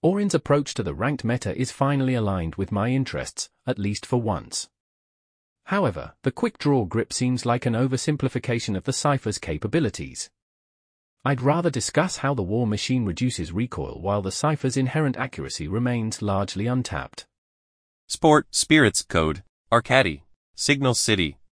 Auron's approach to the ranked meta is finally aligned with my interests, at least for once. However, the quick draw grip seems like an oversimplification of the Cypher's capabilities. I'd rather discuss how the War Machine reduces recoil while the Cypher's inherent accuracy remains largely untapped. Sport, Spirits Code, Arcady, Signal City,